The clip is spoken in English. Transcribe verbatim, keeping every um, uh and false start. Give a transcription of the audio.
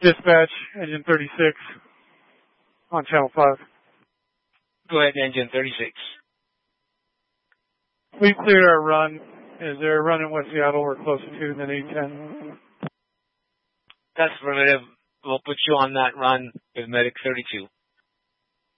Dispatch, engine thirty-six on channel five. Go ahead, engine thirty-six. We've cleared our run. Is there a run in West Seattle we're closer to than eight ten? That's affirmative. We'll put you on that run with Medic thirty-two.